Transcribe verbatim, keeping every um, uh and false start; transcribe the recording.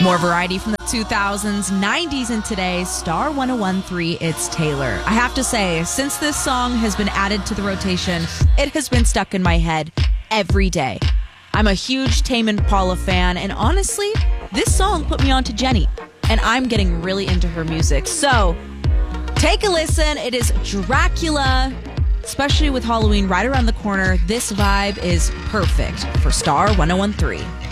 More variety from the two thousands, nineties, and today's Star one oh one point three, it's Taylor. I have to say, since this song has been added to the rotation, it has been stuck in my head every day. I'm a huge Tame Impala fan, and honestly, this song put me on to Jenny, and I'm getting really into her music. So, take a listen. It is Dracula, especially with Halloween right around the corner. This vibe is perfect for Star one oh one point three.